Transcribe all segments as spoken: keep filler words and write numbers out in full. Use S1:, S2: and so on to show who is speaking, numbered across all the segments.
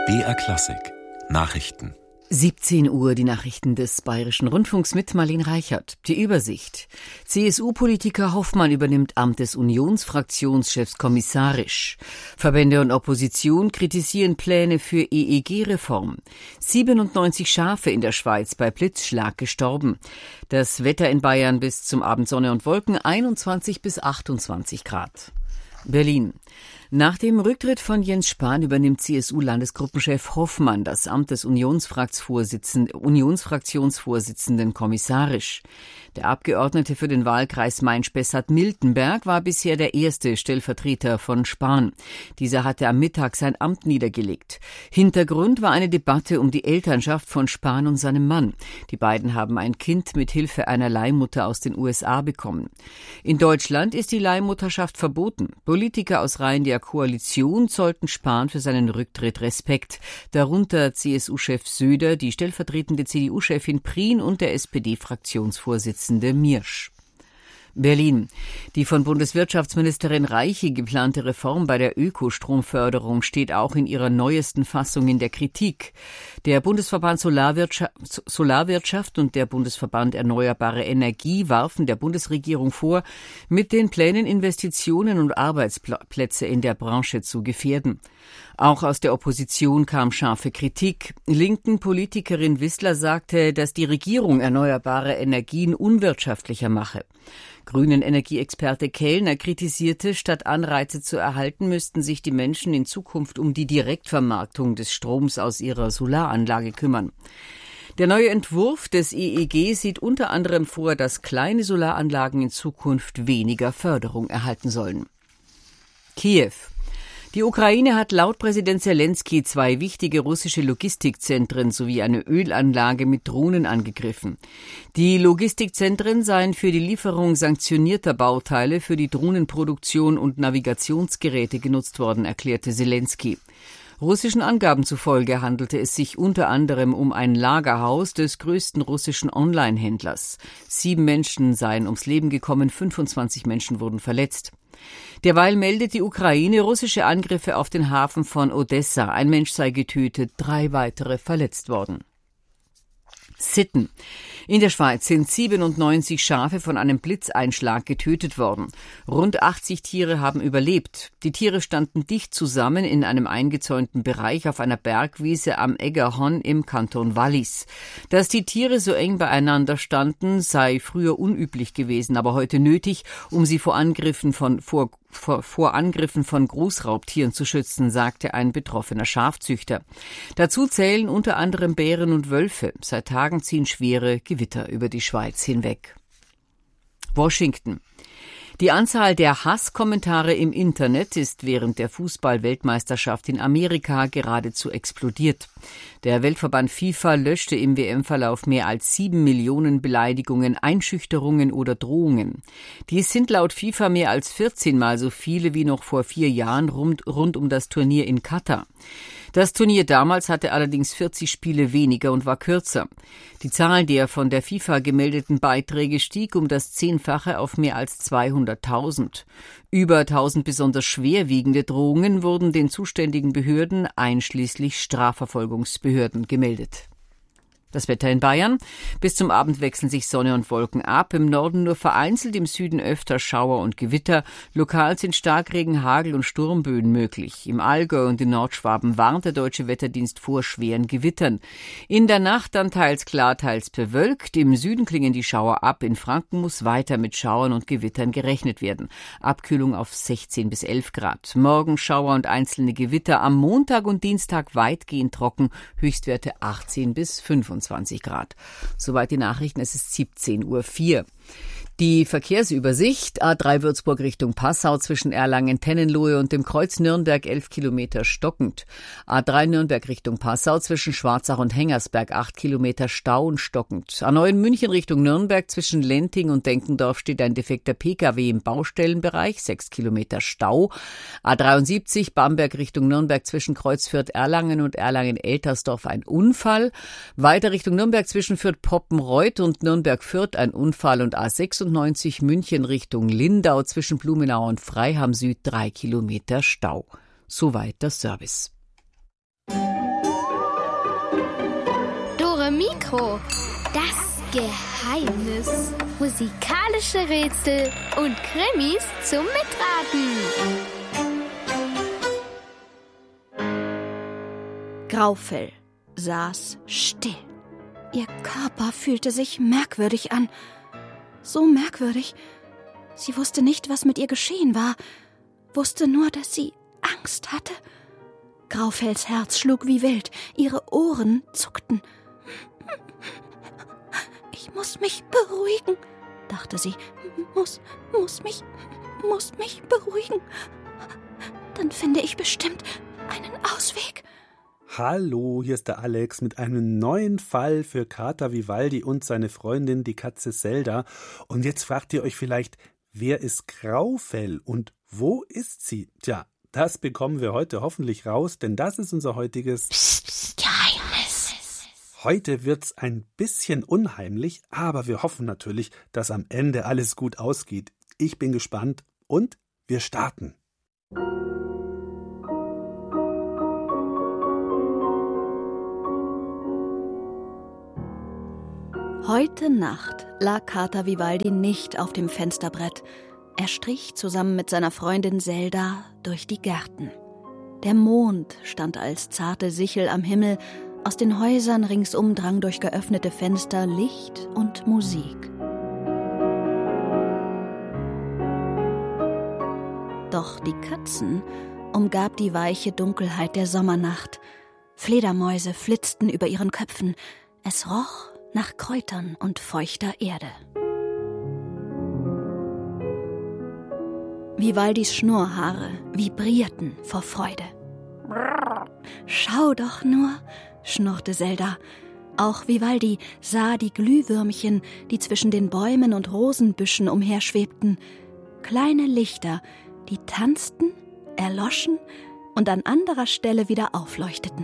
S1: B R Klassik Nachrichten.
S2: siebzehn Uhr, die Nachrichten des Bayerischen Rundfunks mit Marlene Reichert. Die Übersicht. C S U-Politiker Hoffmann übernimmt Amt des Unionsfraktionschefs kommissarisch. Verbände und Opposition kritisieren Pläne für E E G-Reform. siebenundneunzig Schafe in der Schweiz bei Blitzschlag gestorben. Das Wetter in Bayern bis zum Abend Sonne und Wolken, einundzwanzig bis achtundzwanzig Grad. Berlin. Nach dem Rücktritt von Jens Spahn übernimmt C S U-Landesgruppenchef Hoffmann das Amt des Unionsfraktionsvorsitzenden kommissarisch. Der Abgeordnete für den Wahlkreis Main-Spessart-Miltenberg war bisher der erste Stellvertreter von Spahn. Dieser hatte am Mittag sein Amt niedergelegt. Hintergrund war eine Debatte um die Elternschaft von Spahn und seinem Mann. Die beiden haben ein Kind mit Hilfe einer Leihmutter aus den U S A bekommen. In Deutschland ist die Leihmutterschaft verboten. Politiker aus Reihen der Koalition zollten Spahn für seinen Rücktritt Respekt. Darunter C S U-Chef Söder, die stellvertretende C D U-Chefin Prien und der S P D-Fraktionsvorsitzende Miersch. Berlin. Die von Bundeswirtschaftsministerin Reiche geplante Reform bei der Ökostromförderung steht auch in ihrer neuesten Fassung in der Kritik. Der Bundesverband Solarwirtschaft, Solarwirtschaft und der Bundesverband Erneuerbare Energie warfen der Bundesregierung vor, mit den Plänen Investitionen und Arbeitsplätze in der Branche zu gefährden. Auch aus der Opposition kam scharfe Kritik. Linken Politikerin Wissler sagte, dass die Regierung erneuerbare Energien unwirtschaftlicher mache. Grünen Energieexperte Kellner kritisierte, statt Anreize zu erhalten, müssten sich die Menschen in Zukunft um die Direktvermarktung des Stroms aus ihrer Solaranlage kümmern. Der neue Entwurf des E E G sieht unter anderem vor, dass kleine Solaranlagen in Zukunft weniger Förderung erhalten sollen. Kiew. Die Ukraine hat laut Präsident Selenskyj zwei wichtige russische Logistikzentren sowie eine Ölanlage mit Drohnen angegriffen. Die Logistikzentren seien für die Lieferung sanktionierter Bauteile für die Drohnenproduktion und Navigationsgeräte genutzt worden, erklärte Selenskyj. Russischen Angaben zufolge handelte es sich unter anderem um ein Lagerhaus des größten russischen Online-Händlers. Sieben Menschen seien ums Leben gekommen, fünfundzwanzig Menschen wurden verletzt. Derweil meldet die Ukraine russische Angriffe auf den Hafen von Odessa. Ein Mensch sei getötet, drei weitere verletzt worden. Sitten. In der Schweiz sind siebenundneunzig Schafe von einem Blitzeinschlag getötet worden. Rund achtzig Tiere haben überlebt. Die Tiere standen dicht zusammen in einem eingezäunten Bereich auf einer Bergwiese am Eggerhon im Kanton Wallis. Dass die Tiere so eng beieinander standen, sei früher unüblich gewesen, aber heute nötig, um sie vor Angriffen von vor Vor, vor Angriffen von Großraubtieren zu schützen, sagte ein betroffener Schafzüchter. Dazu zählen unter anderem Bären und Wölfe. Seit Tagen ziehen schwere Gewitter über die Schweiz hinweg. Washington. Die Anzahl der Hasskommentare im Internet ist während der Fußball-Weltmeisterschaft in Amerika geradezu explodiert. Der Weltverband FIFA löschte im W M-Verlauf mehr als sieben Millionen Beleidigungen, Einschüchterungen oder Drohungen. Dies sind laut FIFA mehr als vierzehn Mal so viele wie noch vor vier Jahren rund, rund um das Turnier in Katar. Das Turnier damals hatte allerdings vierzig Spiele weniger und war kürzer. Die Zahl der von der FIFA gemeldeten Beiträge stieg um das Zehnfache auf mehr als zweihunderttausend. Über tausend besonders schwerwiegende Drohungen wurden den zuständigen Behörden, einschließlich Strafverfolgungsbehörden, gemeldet. Das Wetter in Bayern. Bis zum Abend wechseln sich Sonne und Wolken ab. Im Norden nur vereinzelt, im Süden öfter Schauer und Gewitter. Lokal sind Starkregen, Hagel und Sturmböen möglich. Im Allgäu und in Nordschwaben warnt der Deutsche Wetterdienst vor schweren Gewittern. In der Nacht dann teils klar, teils bewölkt. Im Süden klingen die Schauer ab. In Franken muss weiter mit Schauern und Gewittern gerechnet werden. Abkühlung auf sechzehn bis elf Grad. Morgen Schauer und einzelne Gewitter. Am Montag und Dienstag weitgehend trocken. Höchstwerte achtzehn bis fünfundzwanzig Grad. Soweit die Nachrichten, es ist siebzehn Uhr vier. Die Verkehrsübersicht: A drei Würzburg Richtung Passau zwischen Erlangen-Tennenlohe und dem Kreuz Nürnberg elf Kilometer stockend. A drei Nürnberg Richtung Passau zwischen Schwarzach und Hengersberg acht Kilometer Stau und stockend. A neun München Richtung Nürnberg zwischen Lenting und Denkendorf steht ein defekter P K W im Baustellenbereich, sechs Kilometer Stau. A dreiundsiebzig Bamberg Richtung Nürnberg zwischen Kreuz Fürth-Erlangen und Erlangen-Eltersdorf ein Unfall. Weiter Richtung Nürnberg zwischen Fürth-Poppenreuth und Nürnberg-Fürth ein Unfall und A sechsundneunzig München Richtung Lindau zwischen Blumenau und Freiham Süd drei Kilometer Stau. Soweit der Service.
S3: Intro. Das Geheimnis. Musikalische Rätsel und Krimis zum Mitraten.
S4: Graufell saß still. Ihr Körper fühlte sich merkwürdig an. So merkwürdig. Sie wusste nicht, was mit ihr geschehen war, wusste nur, dass sie Angst hatte. Graufells Herz schlug wie wild, ihre Ohren zuckten. Ich muss mich beruhigen, dachte sie. Muss, muss mich, muss mich beruhigen. Dann finde ich bestimmt einen Ausweg.
S5: Hallo, hier ist der Alex mit einem neuen Fall für Kater Vivaldi und seine Freundin, die Katze Zelda. Und jetzt fragt ihr euch vielleicht, wer ist Graufell und wo ist sie? Tja, das bekommen wir heute hoffentlich raus, denn das ist unser heutiges
S3: Psst, psst, Geheimnis.
S5: Heute wird's ein bisschen unheimlich, aber wir hoffen natürlich, dass am Ende alles gut ausgeht. Ich bin gespannt und wir starten.
S4: Heute Nacht lag Kater Vivaldi nicht auf dem Fensterbrett. Er strich zusammen mit seiner Freundin Zelda durch die Gärten. Der Mond stand als zarte Sichel am Himmel, aus den Häusern ringsum drang durch geöffnete Fenster Licht und Musik. Doch die Katzen umgab die weiche Dunkelheit der Sommernacht. Fledermäuse flitzten über ihren Köpfen. Es roch nach Kräutern und feuchter Erde. Vivaldis Schnurrhaare vibrierten vor Freude. »Schau doch nur«, schnurrte Zelda. Auch Vivaldi sah die Glühwürmchen, die zwischen den Bäumen und Rosenbüschen umherschwebten. Kleine Lichter, die tanzten, erloschen und an anderer Stelle wieder aufleuchteten.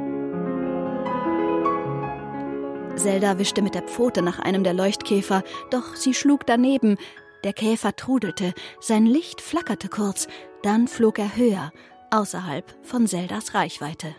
S4: Zelda wischte mit der Pfote nach einem der Leuchtkäfer, doch sie schlug daneben. Der Käfer trudelte, sein Licht flackerte kurz, dann flog er höher, außerhalb von Zeldas Reichweite.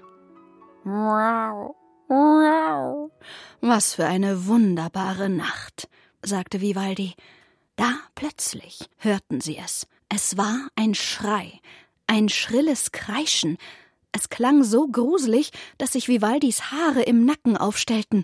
S4: Was für eine wunderbare Nacht, sagte Vivaldi. Da plötzlich hörten sie es. Es war ein Schrei, ein schrilles Kreischen. Es klang so gruselig, dass sich Vivaldis Haare im Nacken aufstellten.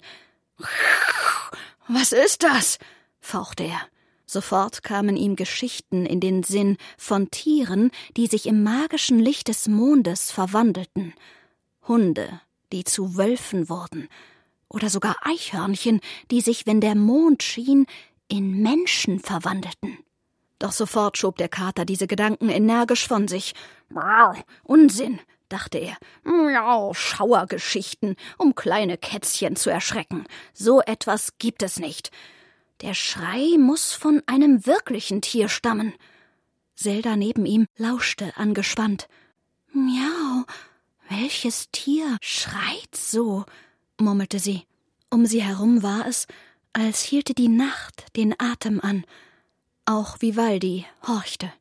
S4: »Was ist das?« fauchte er. Sofort kamen ihm Geschichten in den Sinn von Tieren, die sich im magischen Licht des Mondes verwandelten. Hunde, die zu Wölfen wurden. Oder sogar Eichhörnchen, die sich, wenn der Mond schien, in Menschen verwandelten. Doch sofort schob der Kater diese Gedanken energisch von sich. »Unsinn«, dachte er. »Miau, Schauergeschichten, um kleine Kätzchen zu erschrecken. So etwas gibt es nicht. Der Schrei muss von einem wirklichen Tier stammen.« Zelda neben ihm lauschte angespannt. »Miau, welches Tier schreit so?«, murmelte sie. Um sie herum war es, als hielte die Nacht den Atem an. Auch Vivaldi horchte.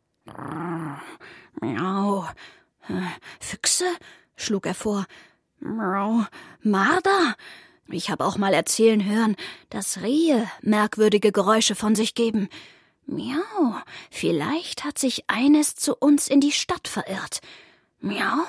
S4: »Miau, Füchse?«, schlug er vor. »Miau, Marder? Ich habe auch mal erzählen hören, dass Rehe merkwürdige Geräusche von sich geben. Miau, vielleicht hat sich eines zu uns in die Stadt verirrt. Miau?«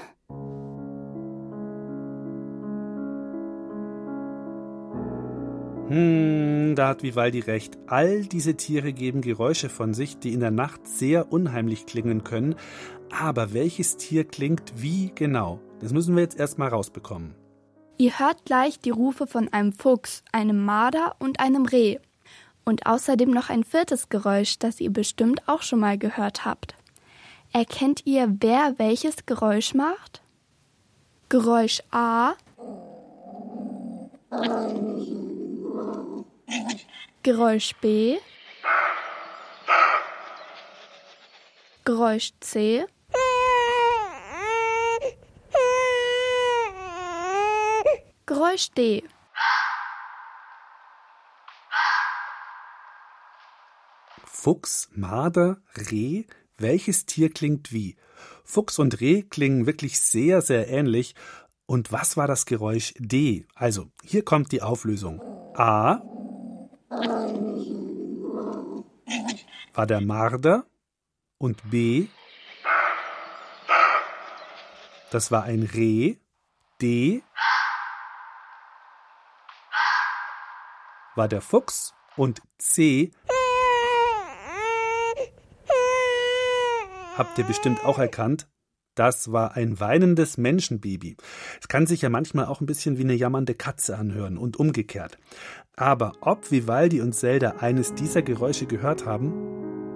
S5: Hm, da hat Vivaldi recht. All diese Tiere geben Geräusche von sich, die in der Nacht sehr unheimlich klingen können. Aber welches Tier klingt wie genau? Das müssen wir jetzt erstmal rausbekommen.
S6: Ihr hört gleich die Rufe von einem Fuchs, einem Marder und einem Reh. Und außerdem noch ein viertes Geräusch, das ihr bestimmt auch schon mal gehört habt. Erkennt ihr, wer welches Geräusch macht? Geräusch A. Geräusch B. Geräusch C. Geräusch D.
S5: Fuchs, Marder, Reh, welches Tier klingt wie? Fuchs und Reh klingen wirklich sehr, sehr ähnlich. Und was war das Geräusch D? Also, hier kommt die Auflösung. A war der Marder und B, das war ein Reh. D war der Fuchs und C habt ihr bestimmt auch erkannt, das war ein weinendes Menschenbaby. Es kann sich ja manchmal auch ein bisschen wie eine jammernde Katze anhören und umgekehrt. Aber ob Vivaldi und Zelda eines dieser Geräusche gehört haben,